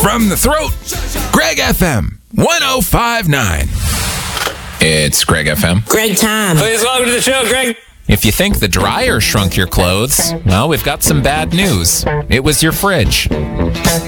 From the throat, Greg FM 105.9. It's Greg FM. Greg time. Please welcome to the show, Greg. If you think the dryer shrunk your clothes, well, we've got some bad news. It was your fridge.